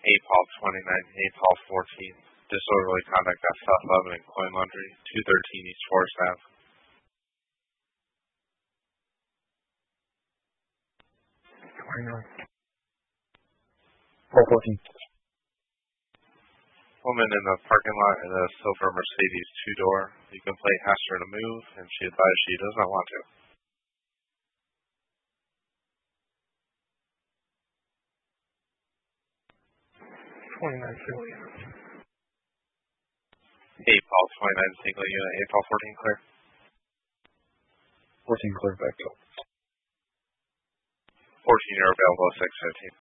APOL 29, APOL 14. Disorderly conduct at South Lebanon Coin Laundry, 213 East Forest Ave. 29. 414. Woman in the parking lot in a silver Mercedes two-door. The complaint asked her to move, and she advised she does not want to. 29 single unit. APOL 29 single unit, APOL 14 clear. 14 clear back up. 14 are available at 6:15.